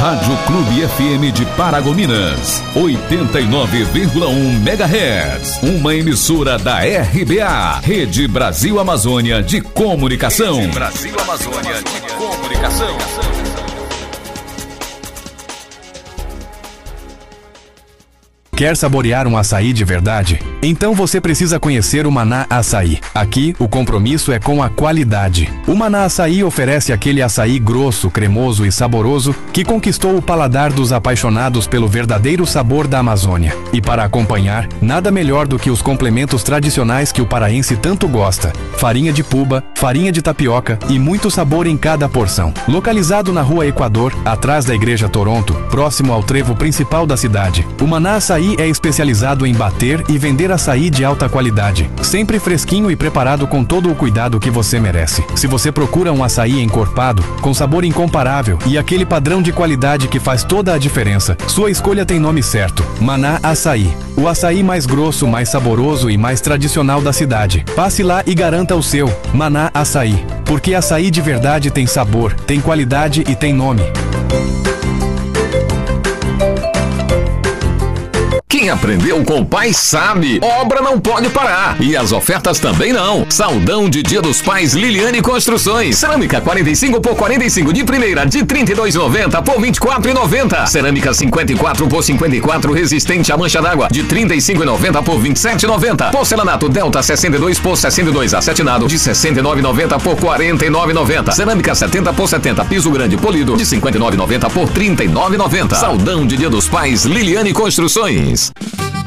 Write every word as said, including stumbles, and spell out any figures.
Rádio Clube F M de Paragominas, oitenta e nove vírgula um megahertz. Uma emissora da R B A, Rede Brasil Amazônia de Comunicação. Rede Brasil Amazônia de Comunicação. Quer saborear um açaí de verdade? Então você precisa conhecer o Maná Açaí. Aqui, o compromisso é com a qualidade. O Maná Açaí oferece aquele açaí grosso, cremoso e saboroso que conquistou o paladar dos apaixonados pelo verdadeiro sabor da Amazônia. E para acompanhar, nada melhor do que os complementos tradicionais que o paraense tanto gosta. Farinha de puba, farinha de tapioca e muito sabor em cada porção. Localizado na Rua Equador, atrás da Igreja Toronto, próximo ao trevo principal da cidade, o Maná Açaí é especializado em bater e vender açaí de alta qualidade, sempre fresquinho e preparado com todo o cuidado que você merece. Se você procura um açaí encorpado, com sabor incomparável e aquele padrão de qualidade que faz toda a diferença, sua escolha tem nome certo: Maná Açaí. O açaí mais grosso, mais saboroso e mais tradicional da cidade. Passe lá e garanta o seu Maná Açaí, porque açaí de verdade tem sabor, tem qualidade e tem nome. Quem aprendeu com o pai sabe, obra não pode parar. E as ofertas também não. Saldão de Dia dos Pais Liliane Construções. Cerâmica quarenta e cinco por quarenta e cinco de primeira de trinta e dois reais e noventa centavos por vinte e quatro reais e noventa centavos. Cerâmica cinquenta e quatro por cinquenta e quatro resistente à mancha d'água de trinta e cinco reais e noventa centavos por vinte e sete reais e noventa centavos. Porcelanato Delta sessenta e dois por sessenta e dois acetinado de sessenta e nove reais e noventa centavos por quarenta e nove reais e noventa centavos. Cerâmica setenta por setenta piso grande polido de cinquenta e nove reais e noventa centavos por trinta e nove reais e noventa centavos. Saldão de Dia dos Pais Liliane Construções.